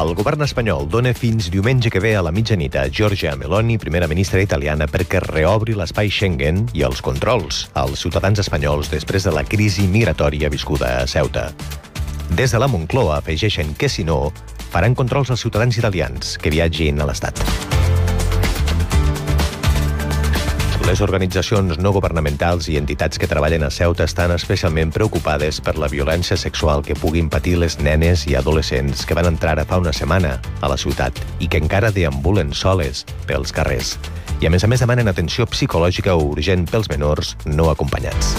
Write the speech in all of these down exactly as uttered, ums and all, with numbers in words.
El govern espanyol dona fins diumenge que ve a la mitjanit a Giorgia Meloni, primera ministra italiana, perquè reobri l'espai Schengen i els controls als ciutadans espanyols després de la crisi migratòria viscuda a Ceuta. Des de la Moncloa afegeixen que, si no, faran controls als ciutadans italians que viatgin a l'Estat. Les organitzacions no governamentals i entitats que treballen a Ceuta estan especialment preocupades per la violència sexual que puguin patir les nenes i adolescents que van entrar fa una setmana a la ciutat i que encara deambulen soles pels carrers. I a més a més demanen atenció psicològica urgent pels menors no acompanyats.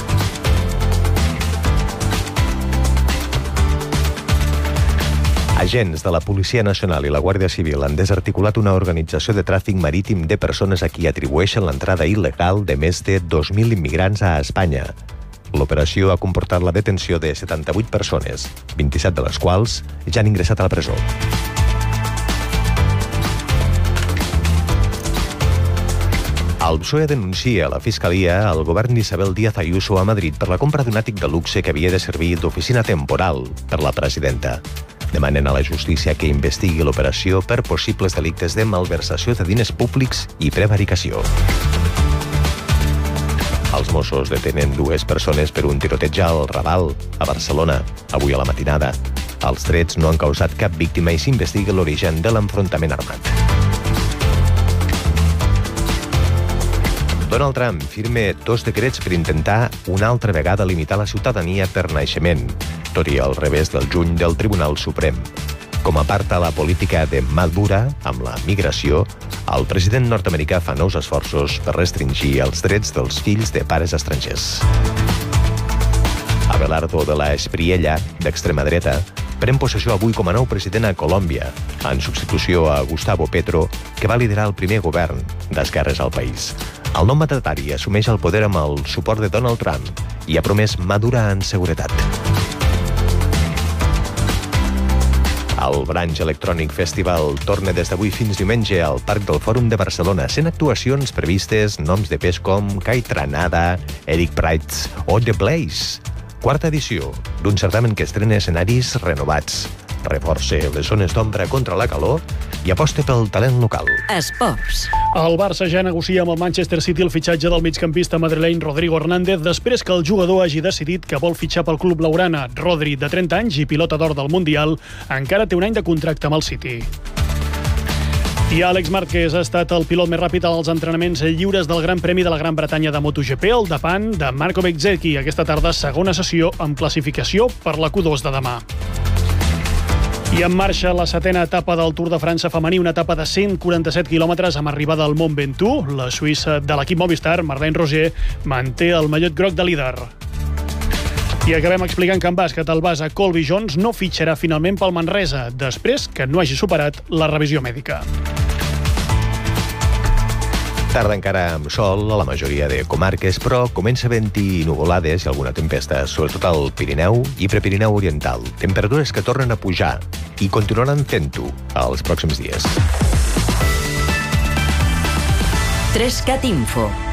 Agents de la Policia Nacional i la Guàrdia Civil han desarticulat una organització de tràfic marítim de persones a qui atribueixen l'entrada il·legal de més de dos mil immigrants a Espanya. L'operació ha comportat la detenció de setanta-vuit persones, vint-i-set de les quals ja han ingressat a la presó. El P S O E denuncia a la Fiscalia el govern d'Isabel Díaz Ayuso a Madrid per la compra d'un àtic de luxe que havia de servir d'oficina temporal per la presidenta. Demanen a la justícia que investigui l'operació per possibles delictes de malversació de diners públics i prevaricació. Els Mossos detenen dues persones per un tiroteig al Raval, a Barcelona, avui a la matinada. Els trets no han causat cap víctima i s'investiga l'origen de l'enfrontament armat. Donald Trump firma dos decrets per intentar una altra vegada limitar la ciutadania per naixement, tot i al revés del juny del Tribunal Suprem. Com a part de la política de mà dura amb la migració, el president nord-americà fa nous esforços per restringir els drets dels fills de pares estrangers. Abelardo de la Espriella, d'extrema dreta, pren possessió avui com a nou president a Colòmbia, en substitució a Gustavo Petro, que va liderar el primer govern d'esquerres al país. El nou mandatari assumeix el poder amb el suport de Donald Trump i ha promès mà dura en seguretat. El Branch Electronic Festival torna des d'avui fins diumenge al Parc del Fòrum de Barcelona, sent actuacions previstes noms de pes com Kai Tranada, Eric Prydz o The Blaze. Quarta edició d'un certamen que estrena escenaris renovats, reforça les zones d'ombra contra la calor i aposta pel talent local. Esports. El Barça ja negocia amb el Manchester City el fitxatge del migcampista madrileny Rodrigo Hernández després que el jugador hagi decidit que vol fitxar pel club blaugrana. Rodri, de trenta anys i pilota d'or del Mundial, encara té un any de contracte amb el City. I Àlex Márquez ha estat el pilot més ràpid als entrenaments lliures del Gran Premi de la Gran Bretanya de MotoGP, al davant de Marco Bezzecchi. Aquesta tarda, segona sessió amb classificació per la Q dos de demà. I en marxa la setena etapa del Tour de França femení, una etapa de cent quaranta-set quilòmetres amb arribada al Mont Ventoux. La suïssa de l'equip Movistar, Marlene Roger, manté el mallot groc de líder. I acabem explicant que en bàsquet el base Colby Jones no fitxarà finalment pel Manresa, després que no hagi superat la revisió mèdica. Tarda encara amb sol a la majoria de comarques, però comença havent-hi nuvolades i alguna tempesta, sobretot al Pirineu i Prepirineu Oriental. Temperatures que tornen a pujar i continuaran fent-ho els pròxims dies. tres cat Info.